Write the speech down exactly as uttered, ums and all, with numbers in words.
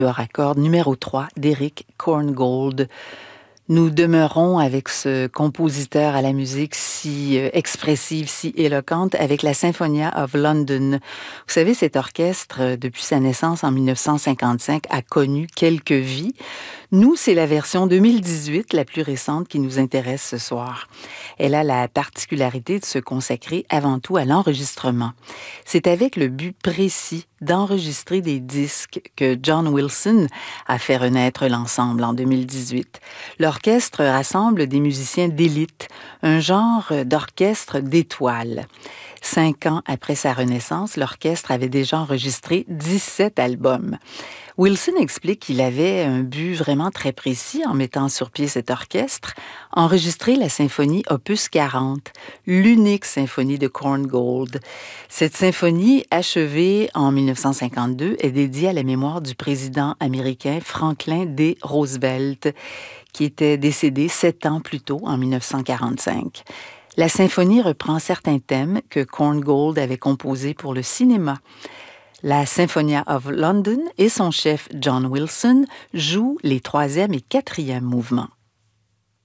à cordes numéro trois d'Eric Korngold. Nous demeurons avec ce compositeur à la musique si euh, expressive, si éloquente, avec la Sinfonia of London. Vous savez, cet orchestre, euh, depuis sa naissance en mille neuf cent cinquante-cinq, a connu quelques vies. Nous, c'est la version deux mille dix-huit, la plus récente, qui nous intéresse ce soir. Elle a la particularité de se consacrer avant tout à l'enregistrement. C'est avec le but précis d'enregistrer des disques que John Wilson a fait renaître l'ensemble en deux mille dix-huit. L'orchestre rassemble des musiciens d'élite, un genre d'orchestre d'étoiles. Cinq ans après sa renaissance, l'orchestre avait déjà enregistré dix-sept albums. Wilson explique qu'il avait un but vraiment très précis en mettant sur pied cet orchestre, enregistrer la symphonie opus quarante, l'unique symphonie de Korngold. Cette symphonie, achevée en mille neuf cent cinquante-deux, est dédiée à la mémoire du président américain Franklin D. Roosevelt, qui était décédé sept ans plus tôt, en mille neuf cent quarante-cinq. La symphonie reprend certains thèmes que Korngold avait composés pour le cinéma. La Sinfonia of London et son chef John Wilson jouent les troisième et quatrième mouvements.